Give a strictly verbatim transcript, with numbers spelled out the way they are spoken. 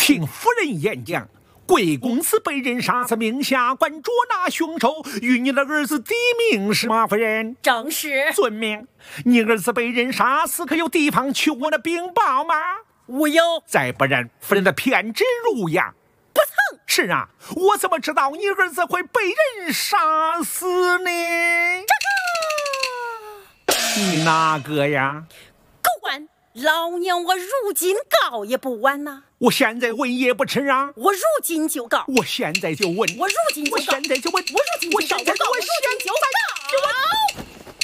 听夫人演讲，贵公子被人杀死，命下官捉拿凶手，与你的儿子抵命是吗？夫人， 正是。 遵命。你儿子被人杀死，可有地方求我的禀报吗？ 无有。再不然，夫人的偏执如呀。 不曾。 是啊，我怎么知道你儿子会被人杀死呢？ 这个， 你哪个呀？ 狗官，老娘我如今告也不晚呐、啊。 我现在问也不迟啊！ 我如今就告， 我现在就问， 我如今就告， 我现在就问， 我如今就告，我如今就告。